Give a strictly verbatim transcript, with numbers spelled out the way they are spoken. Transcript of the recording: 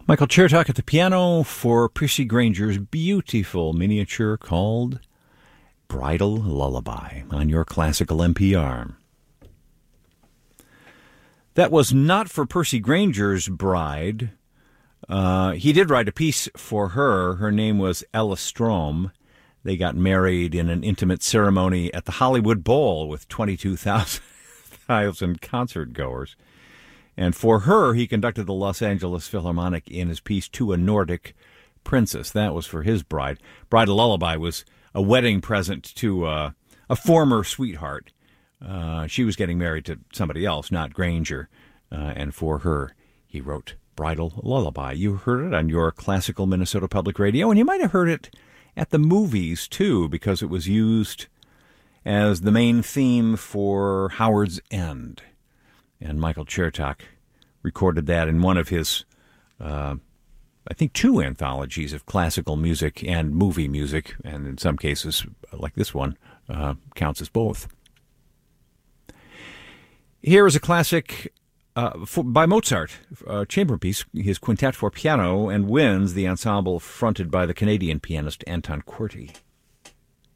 Michael Chertok at the piano for Percy Granger's beautiful miniature called Bridal Lullaby on your classical N P R. That was not for Percy Granger's bride. Uh, he did write a piece for her. Her name was Ella Strom. They got married in an intimate ceremony at the Hollywood Bowl with twenty-two thousand concert goers. And for her, he conducted the Los Angeles Philharmonic in his piece To a Nordic Princess. That was for his bride. Bridal Lullaby was a wedding present to uh, a former sweetheart. Uh, she was getting married to somebody else, not Granger. Uh, and for her, he wrote Bridal Lullaby. You heard it on your classical Minnesota Public Radio, and you might have heard it at the movies, too, because it was used as the main theme for Howard's End. And Michael Chertok recorded that in one of his, uh, I think, two anthologies of classical music and movie music, and in some cases, like this one, uh, counts as both. Here is a classic uh, for, by Mozart, a chamber piece, his quintet for piano and winds, the ensemble fronted by the Canadian pianist Anton Courty.